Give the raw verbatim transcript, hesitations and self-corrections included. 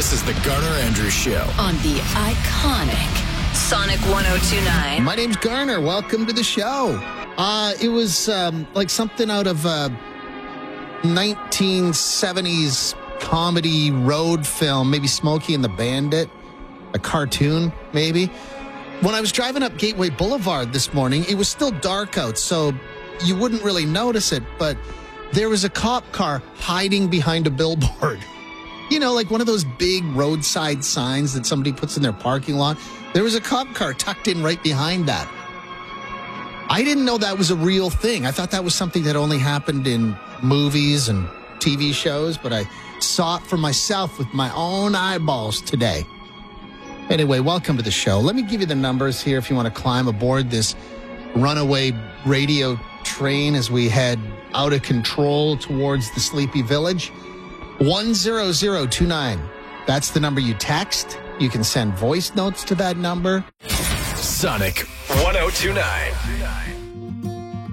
This is the Garner Andrews Show on the iconic Sonic one oh two point nine. My name's Garner. Welcome to the show. Uh, it was um, like something out of a nineteen seventies comedy road film, maybe Smokey and the Bandit, a cartoon, maybe. When I was driving up Gateway Boulevard this morning, it was still dark out, so you wouldn't really notice it, but there was a cop car hiding behind a billboard. You know, like one of those big roadside signs that somebody puts in their parking lot. There was a cop car tucked in right behind that. I didn't know that was a real thing. I thought that was something that only happened in movies and T V shows, but I saw it for myself with my own eyeballs today. Anyway, welcome to the show. Let me give you the numbers here if you want to climb aboard this runaway radio train as we head out of control towards the Sleepy Village. one zero zero two nine. That's the number you text. You can send voice notes to that number. Sonic one oh two point nine.